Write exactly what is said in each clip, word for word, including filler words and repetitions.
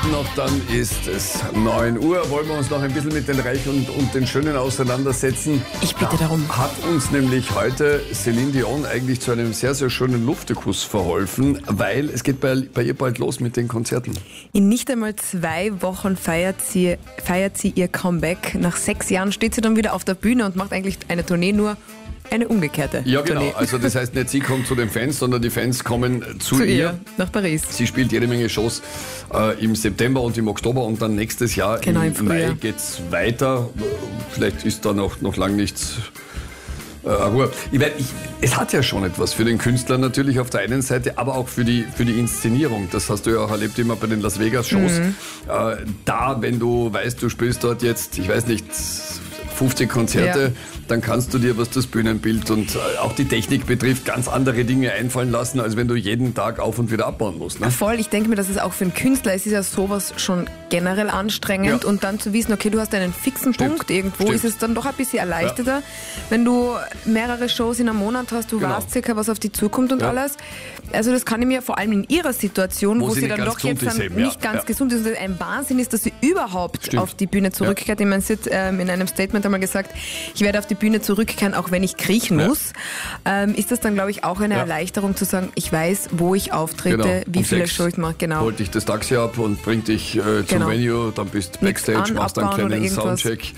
Minuten noch, dann ist es neun Uhr. Wollen wir uns noch ein bisschen mit den Reich und, und den Schönen auseinandersetzen? Ich bitte darum. Hat uns nämlich heute Celine Dion eigentlich zu einem sehr, sehr schönen Luftekuss verholfen, weil es geht bei, bei ihr bald los mit den Konzerten. In nicht einmal zwei Wochen feiert sie, feiert sie ihr Comeback. Nach sechs Jahren steht sie dann wieder auf der Bühne und macht eigentlich eine Tournee, nur eine umgekehrte Ja, genau. Tournee. Also das heißt nicht, sie kommt zu den Fans, sondern die Fans kommen zu, Zu ihr. ihr, nach Paris. Sie spielt jede Menge Shows äh, im September und im Oktober und dann nächstes Jahr Genau, im im Mai Frühjahr. geht's weiter. Vielleicht ist da noch, noch lang nichts äh, Ruhe. Ich mein, ich, es hat ja schon etwas für den Künstler natürlich auf der einen Seite, aber auch für die, für die Inszenierung. Das hast du ja auch erlebt immer bei den Las Vegas Shows. Mhm. Äh, da, wenn du weißt, du spielst dort jetzt, ich weiß nicht, fünfzig Konzerte, Ja. dann kannst du dir, was das Bühnenbild und auch die Technik betrifft, ganz andere Dinge einfallen lassen, als wenn du jeden Tag auf und wieder abbauen musst. Ne? Voll, ich denke mir, dass es auch für einen Künstler ist, ist ja sowas schon generell anstrengend Ja. und dann zu wissen, okay, du hast einen fixen Stimmt. Punkt irgendwo, Stimmt. ist es dann doch ein bisschen erleichterter, wenn du mehrere Shows in einem Monat hast, du Genau. weißt circa, was auf dich zukommt und Ja. alles. Also das kann ich mir vor allem in ihrer Situation, Wo wo, sie sie nicht dann ganz doch jetzt gesund dann ist eben, ja. nicht ganz Ja. gesund ist und ein Wahnsinn ist, dass sie überhaupt Stimmt. auf die Bühne zurückkehrt. Ich meine, sie hat ähm, in einem Statement einmal gesagt, ich werde auf die Bühne zurückkehren, auch wenn ich kriechen Ja. muss. Ähm, ist das dann, glaube ich, auch eine Ja. Erleichterung zu sagen, ich weiß, wo ich auftrete, Genau. wie Um viele sechs Shows ich mache. Genau. Holt dich das Taxi ab und bringt dich äh, zum Genau. Venue, dann bist du Nichts Backstage, an, machst einen abbauen oder kleinen irgendwas. Soundcheck,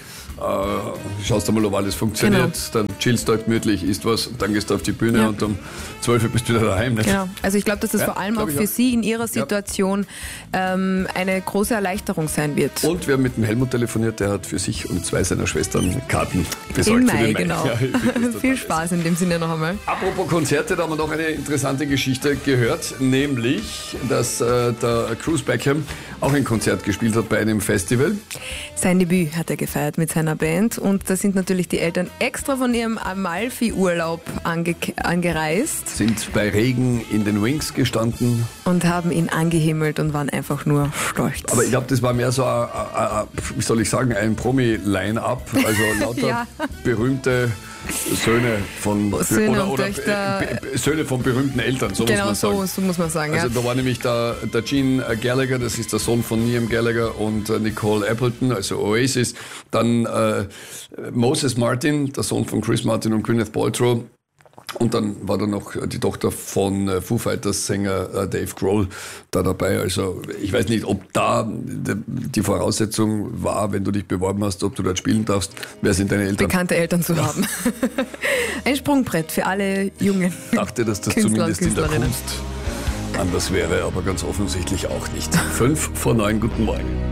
äh, schaust einmal, ob alles funktioniert, dann chillst du halt gemütlich, isst was, und dann gehst du auf die Bühne Ja. und um zwölf Uhr bist du wieder daheim. Nicht? Genau. Also ich glaube, dass das Ja, vor allem glaub auch ich für auch. Sie in Ihrer Situation ähm, eine große Erleichterung sein wird. Und wir haben mit dem Helmut telefoniert, der hat für sich und zwei seiner Schwestern Karten besorgt Im für Mai, den Mai. genau. Ja, ich find das total Viel Spaß in dem Sinne noch einmal. Apropos Konzerte, da haben wir noch eine interessante Geschichte gehört, nämlich, dass äh, der Cruz Beckham auch ein Konzert gespielt hat bei einem Festival. Sein Debüt hat er gefeiert mit seiner Band und da sind natürlich die Eltern extra von ihrem Amalfi-Urlaub ange angereist Sind bei Regen in den Wings gestanden. und haben ihn angehimmelt und waren einfach nur stolz. Aber ich glaube, das war mehr so, ein, ein, ein, wie soll ich sagen, ein Promi-Line-Up. Also lauter Ja. berühmte Söhne von, Söhne oder, und oder Töchter. äh, be- Söhne von berühmten Eltern, so genau muss man sagen. so, so muss man sagen. Also ja. da war nämlich der, der Gene Gallagher, das ist der Sohn von Liam Gallagher und äh, Nicole Appleton, also Oasis. Dann äh, Moses Martin, der Sohn von Chris Martin und Gwyneth Paltrow. Und dann war da noch die Tochter von äh, Foo Fighters Sänger äh, Dave Grohl da dabei. Also ich weiß nicht, ob da de, die Voraussetzung war, wenn du dich beworben hast, ob du dort spielen darfst. Wer sind deine Eltern? Bekannte Eltern zu haben. Ein Sprungbrett für alle Jungen. Ich dachte, dass das Künstler und zumindest in der Künstlerinnen. Kunst anders wäre, aber ganz offensichtlich auch nicht. Fünf vor neun, guten Morgen.